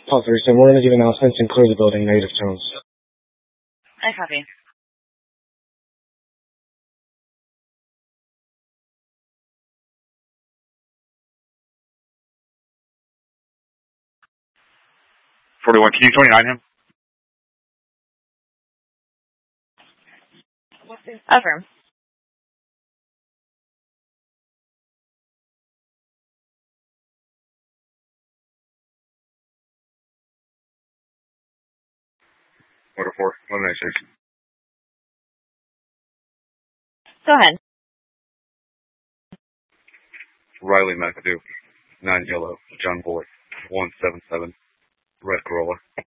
Pulse Houston, we're going to give announcements and clear the building, negative tones. I copy. .41, can you 29 him? Affirm. Order 4, 1196. Go ahead. Riley McAdoo, 9 Yellow, John Bullock, 177, Red Corolla.